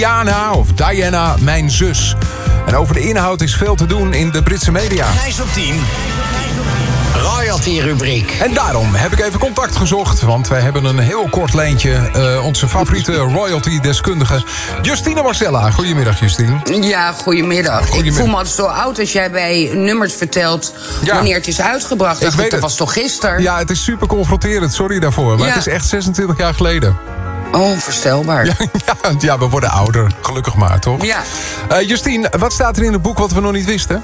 Diana of Diana, mijn zus. En over de inhoud is veel te doen in de Britse media. Reis op 10. Royalty-rubriek. En daarom heb ik even contact gezocht, want wij hebben een heel kort lijntje. Onze favoriete royalty-deskundige Justine Marcella. Goedemiddag, Justine. Ja, goedemiddag. Ik voel me altijd zo oud als jij bij nummers vertelt wanneer het is uitgebracht. Dat was toch gisteren? Ja, het is super confronterend, sorry daarvoor. Maar het is echt 26 jaar geleden. Oh, verstelbaar. Ja, we worden ouder. Gelukkig maar, toch? Ja. Justine, wat staat er in het boek wat we nog niet wisten?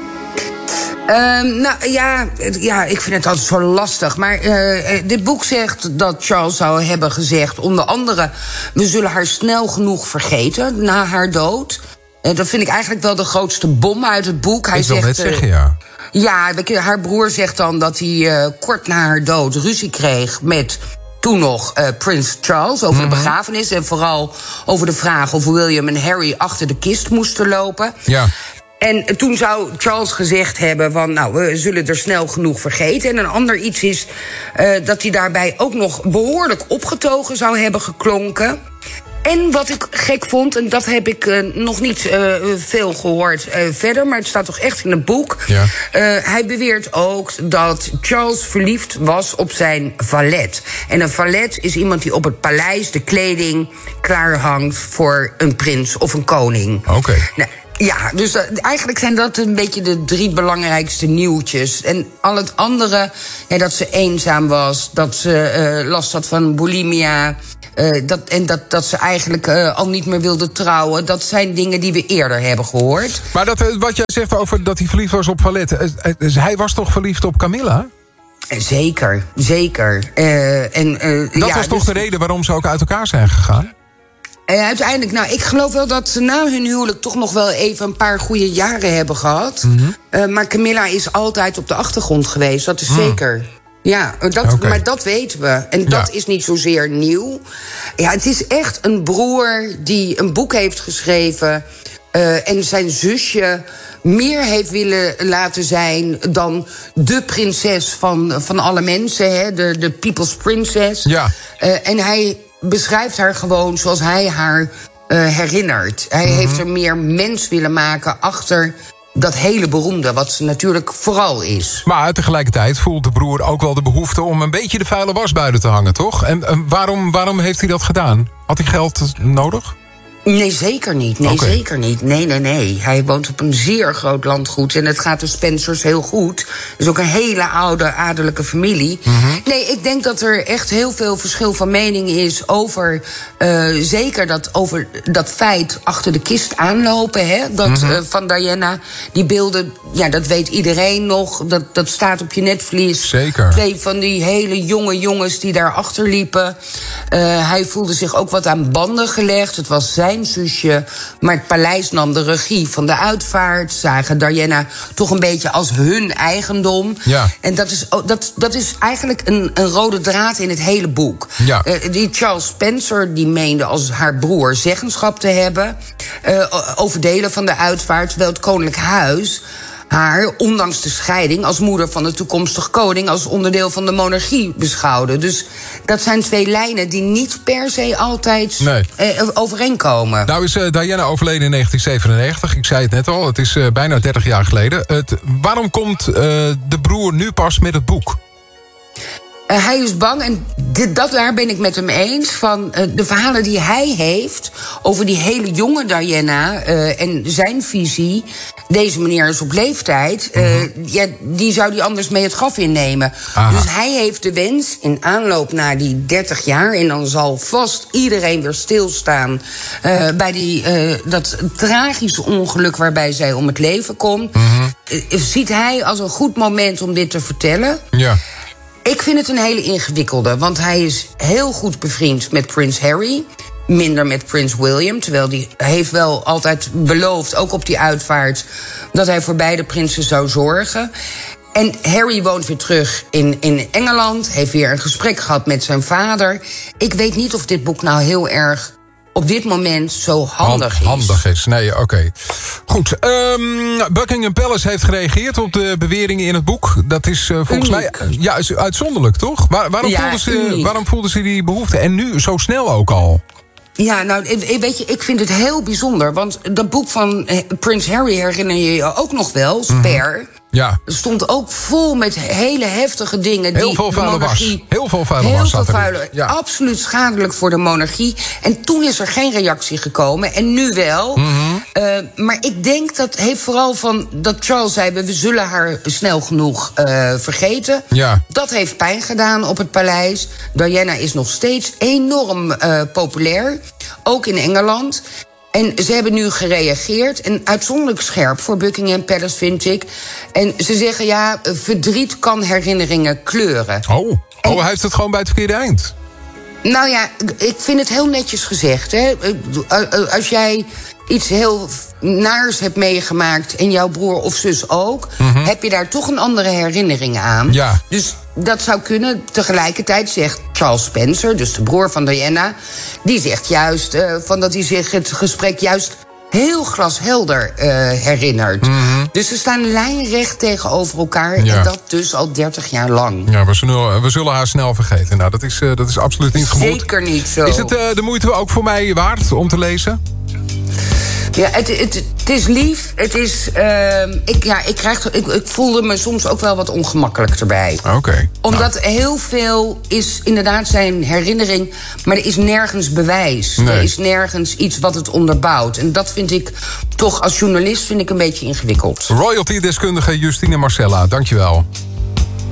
Ik vind het altijd zo lastig. Maar dit boek zegt dat Charles zou hebben gezegd, onder andere, we zullen haar snel genoeg vergeten na haar dood. Dat vind ik eigenlijk wel de grootste bom uit het boek. Ik wil net zeggen, ja. Ja, haar broer zegt dan dat hij kort na haar dood ruzie kreeg met toen nog Prins Charles over de begrafenis. En vooral over de vraag of William en Harry achter de kist moesten lopen. Ja. En toen zou Charles gezegd hebben van, nou, we zullen er snel genoeg vergeten. En een ander iets is dat hij daarbij ook nog behoorlijk opgetogen zou hebben geklonken. En wat ik gek vond, en dat heb ik nog niet veel gehoord verder, maar het staat toch echt in het boek. Ja. Hij beweert ook dat Charles verliefd was op zijn valet. En een valet is iemand die op het paleis de kleding klaarhangt voor een prins of een koning. Oké. Nou, ja, dus eigenlijk zijn dat een beetje de 3 belangrijkste nieuwtjes. En al het andere, dat ze eenzaam was, dat ze last had van bulimia, dat ze eigenlijk al niet meer wilde trouwen. Dat zijn dingen die we eerder hebben gehoord. Maar wat jij zegt over dat hij verliefd was op Valette, hij was toch verliefd op Camilla? Zeker. Dat was toch de reden waarom ze ook uit elkaar zijn gegaan? Uiteindelijk, ik geloof wel dat ze na hun huwelijk toch nog wel even een paar goede jaren hebben gehad. Maar Camilla is altijd op de achtergrond geweest, dat is zeker. Ja, maar dat weten we. En dat is niet zozeer nieuw. Ja, het is echt een broer die een boek heeft geschreven en zijn zusje meer heeft willen laten zijn dan de prinses van alle mensen, hè, de People's Princess. Ja. En hij beschrijft haar gewoon zoals hij haar herinnert. Hij heeft er meer mens willen maken achter dat hele beroemde, wat ze natuurlijk vooral is. Maar tegelijkertijd voelt de broer ook wel de behoefte om een beetje de vuile was buiten te hangen, toch? En waarom heeft hij dat gedaan? Had hij geld nodig? Nee, zeker niet. Zeker niet. Nee. Hij woont op een zeer groot landgoed en het gaat de Spencers heel goed. Het is ook een hele oude adellijke familie. Nee, ik denk dat er echt heel veel verschil van mening is over zeker over dat feit achter de kist aanlopen, hè, van Diana. Die beelden, dat weet iedereen nog. Dat staat op je netvlies. Zeker. 2 van die hele jonge jongens die daarachter liepen. Hij voelde zich ook wat aan banden gelegd. Het was zijn zusje, maar het paleis nam de regie van de uitvaart, zagen Diana toch een beetje als hun eigendom. Ja. En dat is eigenlijk een rode draad in het hele boek. Ja. Die Charles Spencer die meende als haar broer zeggenschap te hebben over delen van de uitvaart, terwijl het koninklijk huis haar, ondanks de scheiding, als moeder van de toekomstige koning, als onderdeel van de monarchie beschouwde. Dus dat zijn 2 lijnen die niet per se altijd overeenkomen. Nou is Diana overleden in 1997. Ik zei het net al, het is bijna 30 jaar geleden. Waarom komt de broer nu pas met het boek? Hij is bang, en daar ben ik met hem eens, van de verhalen die hij heeft over die hele jonge Diana en zijn visie. Deze meneer is op leeftijd, die zou die anders mee het graf innemen. Aha. Dus hij heeft de wens, in aanloop naar die 30 jaar... en dan zal vast iedereen weer stilstaan bij dat tragische ongeluk waarbij zij om het leven komt. Ziet hij als een goed moment om dit te vertellen. Ja. Ik vind het een hele ingewikkelde, want hij is heel goed bevriend met prins Harry. Minder met prins William, terwijl die heeft wel altijd beloofd, ook op die uitvaart, dat hij voor beide prinsen zou zorgen. En Harry woont weer terug in Engeland, heeft weer een gesprek gehad met zijn vader. Ik weet niet of dit boek nou heel erg op dit moment zo handig is. Handig is, nee, oké. Goed, Buckingham Palace heeft gereageerd op de beweringen in het boek. Dat is volgens mij is uitzonderlijk, toch? Waarom voelden ze die behoefte? En nu zo snel ook al? Ja, nou, weet je, ik vind het heel bijzonder. Want dat boek van Prins Harry herinner je je ook nog wel, Spare. Ja. Er stond ook vol met hele heftige dingen. Heel veel vuile was. Heel veel vuile was. Heel veel vuile. Ja. Absoluut schadelijk voor de monarchie. En toen is er geen reactie gekomen. En nu wel. Maar ik denk dat heeft vooral van dat Charles zei, we zullen haar snel genoeg vergeten. Ja. Dat heeft pijn gedaan op het paleis. Diana is nog steeds enorm populair. Ook in Engeland. En ze hebben nu gereageerd. En uitzonderlijk scherp voor Buckingham Palace, vind ik. En ze zeggen, ja, verdriet kan herinneringen kleuren. Oh, hij heeft het gewoon bij het verkeerde eind. Nou ja, ik vind het heel netjes gezegd. Hè. Als jij iets heel naars hebt meegemaakt en jouw broer of zus ook, heb je daar toch een andere herinnering aan. Ja. Dus dat zou kunnen. Tegelijkertijd zegt Charles Spencer, dus de broer van Diana, die zegt juist van dat hij zich het gesprek juist heel glashelder herinnert. Dus ze staan lijnrecht tegenover elkaar. Ja. En dat dus al 30 jaar lang. Ja, we zullen haar snel vergeten. Nou, dat is absoluut niet gemoed. Zeker niet zo. Is het de moeite ook voor mij waard om te lezen? Ja, het is lief. Het is. Ik voelde me soms ook wel wat ongemakkelijk erbij. Oké. Omdat heel veel is inderdaad zijn herinnering, maar er is nergens bewijs. Nee. Er is nergens iets wat het onderbouwt. En dat vind ik toch als journalist een beetje ingewikkeld. Royalty-deskundige Justine Marcella, dankjewel.